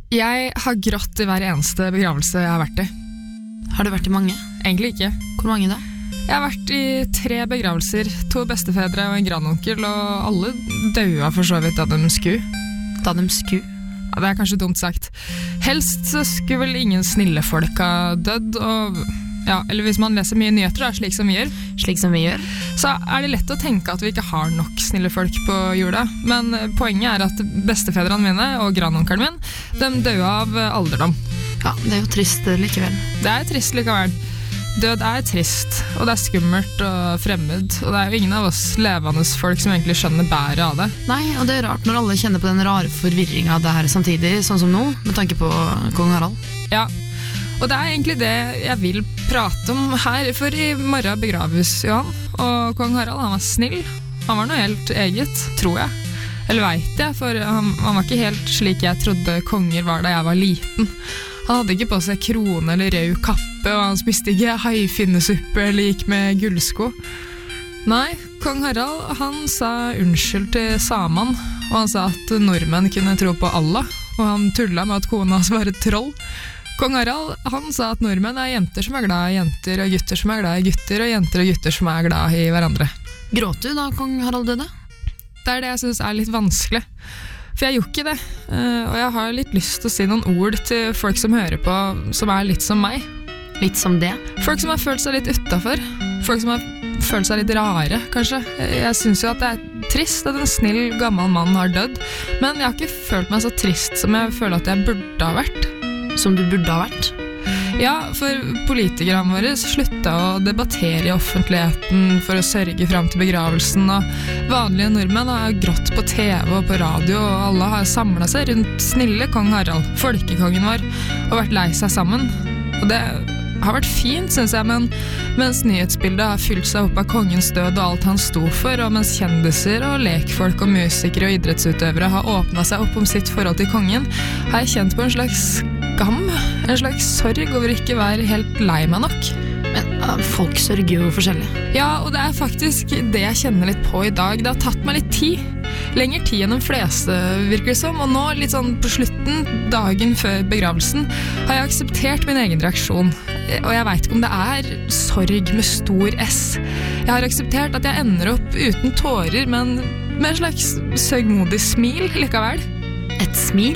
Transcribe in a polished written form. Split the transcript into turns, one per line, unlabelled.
Jeg har grått I hver eneste begravelse jeg har vært I.
Har du vært I mange?
Egentlig ikke.
Hvor mange da?
Jeg har vært I 3 begravelser, 2 bestefedre og en grandonkel, og alle døde for så vidt da de skulle.
Da de skulle?
Ja, det kanskje dumt sagt. Helst så skulle vel ingen snille folk ha dødd, og ja, eller hvis man leser mye nyheter da, slik som vi gjør, så det lett å tenke at vi ikke har nok snille folk på jorda. Men poenget at bestefedrene mine og grandonkelen min, de døde av alderdom.
Ja, det jo trist likevel.
Det trist likevel. Død trist, og det skummelt og fremmed, og det jo ingen av oss levende folk som egentlig skjønner bæret av det.
Nei, og det rart når alle kjenner på den rare forvirringen av det her samtidig, sånn som nå, med tanke på kong Harald.
Ja, og det egentlig det jeg vil prate om her, for I morgen begraves Johan, og kong Harald, han var snill. Han var noe helt eget, tror jeg. Eller vet jeg, for han var ikke helt slik jeg trodde konger var da jeg var liten. Han hadde ikke på seg krone eller rød kappe, og han spiste ikke haifinnesuppe eller gikk med gullsko. Nei, kong Harald, han sa unnskyld til saman, og han sa at nordmenn kunne tro på Allah, og han tullet med at kona hans var et troll. Kong Harald, han sa at nordmenn jenter som glad I jenter, og gutter som glad I gutter, og jenter og gutter som glad I hverandre.
Gråt du da kong Harald døde?
Det det jeg synes litt vanskelig. For jeg gjorde ikke det, og jeg har litt lyst til å si noen ord til folk som hører på, som litt som meg.
Litt som det?
Folk som har følt seg litt utenfor. Folk som har følt seg litt rare, kanskje. Jeg synes jo at det trist at en snill, gammel mann har dødd, men jeg har ikke følt meg så trist som jeg føler at jeg burde ha vært.
Som du burde ha vært?
Ja, for politikerne våre sluttet å debattere I offentligheten for å sørge frem til begravelsen, og vanlige nordmenn har grått på TV og på radio, og alle har samlet seg rundt snille kong Harald, folkekongen vår, og vært lei seg sammen. Og det har vært fint, synes jeg, men mens nyhetsbildet har fylt seg opp av kongens død og alt han sto for, og mens kjendiser og lekfolk og musikere og idrettsutøvere har åpnet seg opp om sitt forhold til kongen, har jeg kjent på en slags skam, en slags sorg over ikke være helt lei meg nok.
Men folk sørger jo forskjellig.
Ja, og det faktisk det jeg kjenner litt på I dag. Det har tatt meg litt tid. Lenger tid enn de fleste, virker det som. Og nå, litt sånn på slutten, dagen før begravelsen, har jeg akseptert min egen reaksjon. Og jeg vet ikke om det sorg med stor S. Jeg har akseptert at jeg ender opp uten tårer, men med en slags sørgmodig smil likevel.
Et smil?